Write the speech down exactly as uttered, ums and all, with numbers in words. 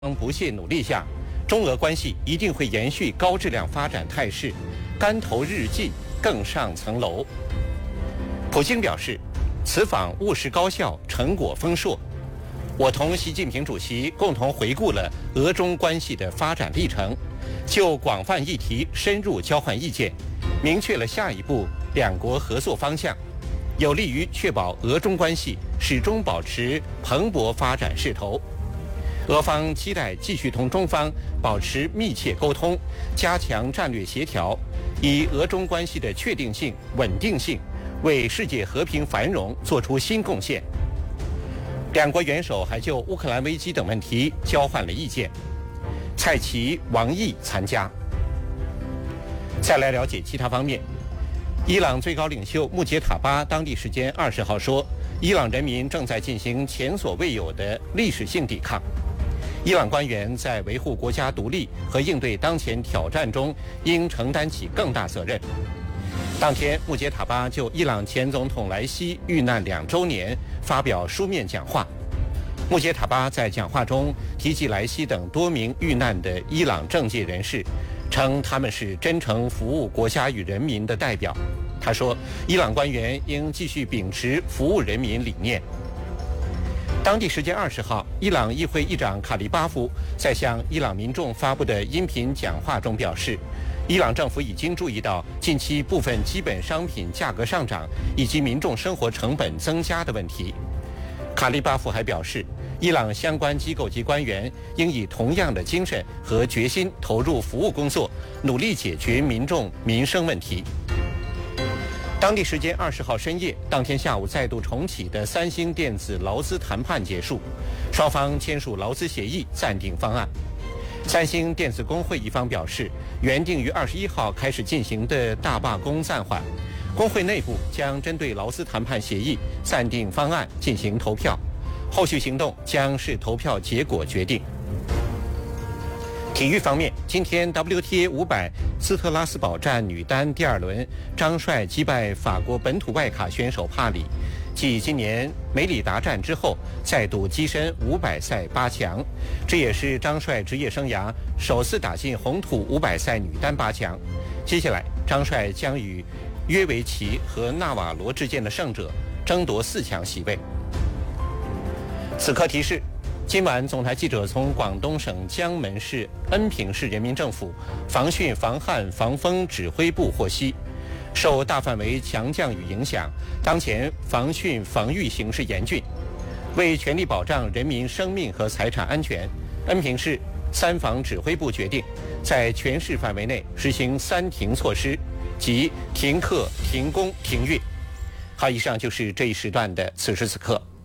不懈努力下，中俄关系一定会延续高质量发展态势，竿头日进，更上层楼。普京表示，此访务实高效，成果丰硕。我同习近平主席共同回顾了俄中关系的发展历程，就广泛议题深入交换意见，明确了下一步两国合作方向，有利于确保俄中关系始终保持蓬勃发展势头。俄方期待继续同中方保持密切沟通，加强战略协调，以俄中关系的确定性、稳定性，为世界和平繁荣做出新贡献。两国元首还就乌克兰危机等问题交换了意见。蔡奇、王毅参加。再来了解其他方面。伊朗最高领袖穆杰塔巴当地时间二十号说，伊朗人民正在进行前所未有的历史性抵抗。伊朗官员在维护国家独立和应对当前挑战中应承担起更大责任。当天，穆杰塔巴就伊朗前总统莱西遇难两周年发表书面讲话。穆杰塔巴在讲话中提及莱西等多名遇难的伊朗政界人士，称他们是真诚服务国家与人民的代表。他说，伊朗官员应继续秉持服务人民理念。当地时间二十号，伊朗议会议长卡利巴夫在向伊朗民众发布的音频讲话中表示，伊朗政府已经注意到近期部分基本商品价格上涨以及民众生活成本增加的问题。卡利巴夫还表示，伊朗相关机构及官员应以同样的精神和决心投入服务工作，努力解决民众民生问题。当地时间二十号深夜，当天下午再度重启的三星电子劳资谈判结束，双方签署劳资协议，暂定方案。三星电子工会一方表示，原定于二十一号开始进行的大罢工暂缓，工会内部将针对劳资谈判协议暂定方案进行投票，后续行动将视投票结果决定。体育方面，今天 W T A 五百斯特拉斯堡站女单第二轮，张帅击败法国本土外卡选手帕里，继今年梅里达站之后，再度跻身五百赛八强。这也是张帅职业生涯首次打进红土五百赛女单八强。接下来，张帅将与约维奇和纳瓦罗之间的胜者争夺四强席位。此刻提示。今晚，总台记者从广东省江门市恩平市人民政府防汛防旱防风指挥部获悉，受大范围强降雨影响，当前防汛防御形势严峻。为全力保障人民生命和财产安全，恩平市三防指挥部决定，在全市范围内实行三停措施，即停课、停工、停运。好，以上就是这一时段的此时此刻。